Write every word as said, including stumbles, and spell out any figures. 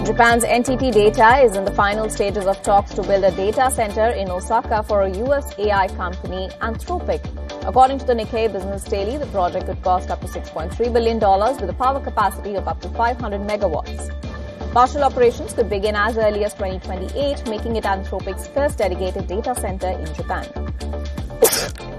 Japan's N T T Data is in the final stages of talks to build a data center in Osaka for a U S A I company, Anthropic. According to the Nikkei Business Daily, the project could cost up to six point three billion dollars with a power capacity of up to five hundred megawatts. Partial operations could begin as early as twenty twenty-eight, making it Anthropic's first dedicated data center in Japan.